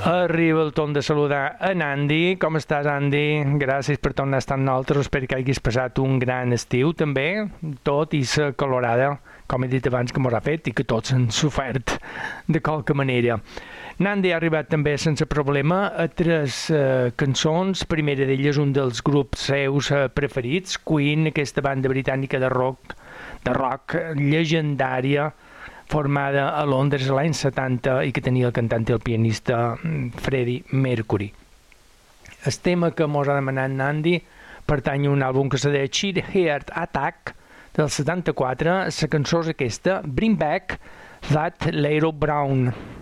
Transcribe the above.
Arriba el torn de saludar en Andy. Com estàs, Andy? Gràcies per tornar a estar amb nosaltres. Espero que hagis passat un gran estiu, també. Tot i la calorada, com he dit abans, que m'ho ha fet i que tots han sofert de qualque manera. Nandi ha arribat també sense problema a 3 cançons. Primera d'elles, un dels grups seus preferits, Queen, aquesta banda britànica de rock llegendària, formada a Londres l'any 70 i que tenia el cantant i el pianista Freddie Mercury. El tema que mos ha demanat Nandi pertany a un àlbum que se deia Cheat Heart Attack del 74. La cançó és aquesta, Bring Back That Little Brown.